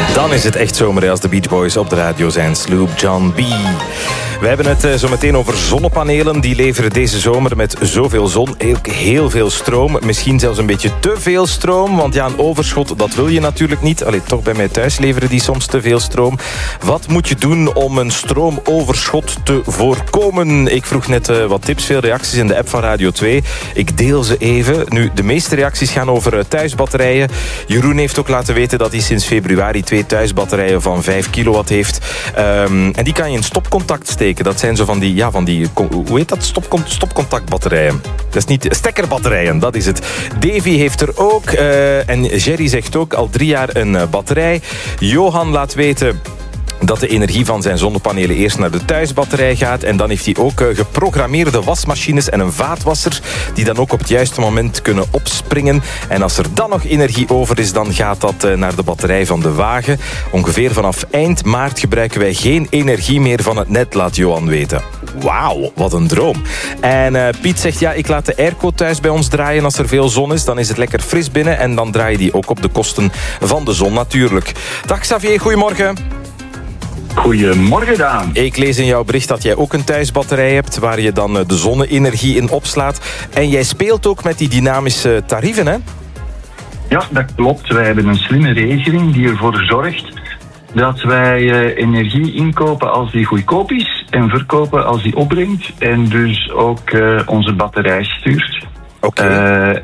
Dan is het echt zomer als de Beach Boys op de radio zijn. Sloop John B. We hebben het zo meteen over zonnepanelen. Die leveren deze zomer met zoveel zon ook heel veel stroom. Misschien zelfs een beetje te veel stroom. Want ja, een overschot, dat wil je natuurlijk niet. Allee, toch bij mij thuis leveren die soms te veel stroom. Wat moet je doen om een stroomoverschot te voorkomen? Ik vroeg net wat tips, veel reacties in de app van Radio 2. Ik deel ze even. Nu, de meeste reacties gaan over thuisbatterijen. Jeroen heeft ook laten weten dat hij sinds februari 2 thuisbatterijen van 5 kilowatt heeft. En die kan je in stopcontact steken. Dat zijn zo van die hoe heet dat? Stopcontactbatterijen. Dat is niet stekkerbatterijen, dat is het. Davy heeft er ook. En Jerry zegt ook al 3 jaar een batterij. Johan laat weten dat de energie van zijn zonnepanelen eerst naar de thuisbatterij gaat. En dan heeft hij ook geprogrammeerde wasmachines en een vaatwasser die dan ook op het juiste moment kunnen opspringen. En als er dan nog energie over is, dan gaat dat naar de batterij van de wagen. Ongeveer vanaf eind maart gebruiken wij geen energie meer van het net, laat Johan weten. Wauw, wat een droom. En Piet zegt, ja, ik laat de airco thuis bij ons draaien als er veel zon is. Dan is het lekker fris binnen en dan draai je die ook op de kosten van de zon natuurlijk. Dag Xavier, goedemorgen. Goedemorgen, Daan. Ik lees in jouw bericht dat jij ook een thuisbatterij hebt waar je dan de zonne-energie in opslaat. En jij speelt ook met die dynamische tarieven, hè? Ja, dat klopt. Wij hebben een slimme regeling die ervoor zorgt dat wij energie inkopen als die goedkoop is en verkopen als die opbrengt. En dus ook onze batterij stuurt. Okay.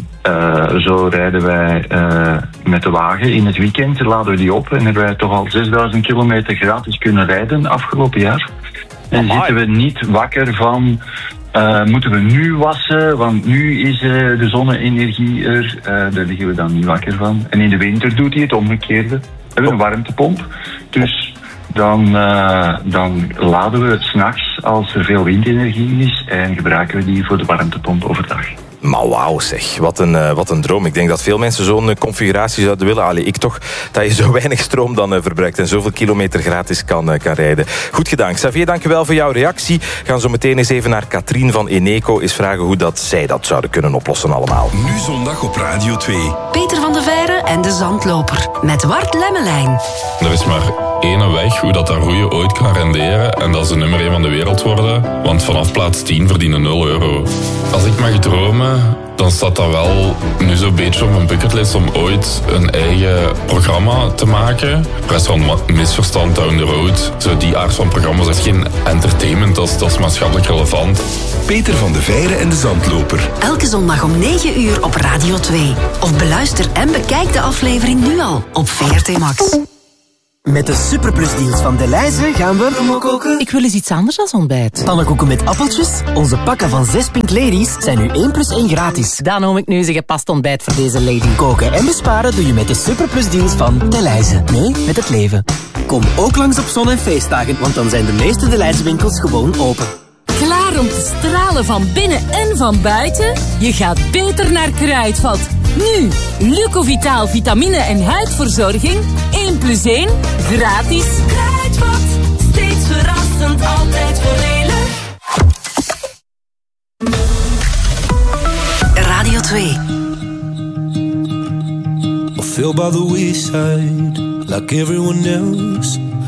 Zo rijden wij met de wagen. In het weekend laden we die op en hebben wij toch al 6000 kilometer gratis kunnen rijden afgelopen jaar. En zitten we niet wakker van, moeten we nu wassen, want nu is de zonne-energie er. Daar liggen we dan niet wakker van. En in de winter doet hij het omgekeerde. We hebben een warmtepomp, dus dan laden we het 's nachts als er veel windenergie is en gebruiken we die voor de warmtepomp overdag. Maar wauw zeg, wat een droom. Ik denk dat veel mensen zo'n configuratie zouden willen. Allee, ik toch, dat je zo weinig stroom dan verbruikt en zoveel kilometer gratis kan rijden. Goed gedaan. Xavier, dankjewel voor jouw reactie. Gaan zo meteen eens even naar Katrien van Eneco eens vragen hoe dat zij dat zouden kunnen oplossen allemaal. Nu zondag op Radio 2. Peter van de Veire en de Zandloper met Wart Lemmelijn. Er is maar één weg hoe dat roeien ooit kan renderen en dat is de nummer 1 van de wereld worden. Want vanaf plaats 10 verdienen €0. Als ik mag dromen, dan staat dat wel nu zo'n beetje op mijn bucketlist om ooit een eigen programma te maken. Restaurant Misverstand, Down the Road. Zo die aard van programma's, dat is geen entertainment, dat is maatschappelijk relevant. Peter van de Veire en de Zandloper. Elke zondag om 9 uur op Radio 2. Of beluister en bekijk de aflevering nu al op VRT Max. Met de superplusdeals van Delhaize gaan we koken. Ik wil eens iets anders dan ontbijt. Pannenkoeken met appeltjes. Onze pakken van 6 Pink Ladies zijn nu 1 + 1 gratis. Dan noem ik nu eens een gepast ontbijt voor deze lady. Koken en besparen doe je met de superplusdeals van Delhaize. Nee, met het leven. Kom ook langs op zon- en feestdagen, want dan zijn de meeste Delhaize winkels gewoon open. Klaar om te stralen van binnen en van buiten? Je gaat beter naar Kruidvat. Nu, Lucovitaal vitamine en huidverzorging. 1 + 1, gratis. Kruidvat, steeds verrassend, altijd voordelig. Radio 2. I feel by the wayside, like everyone else.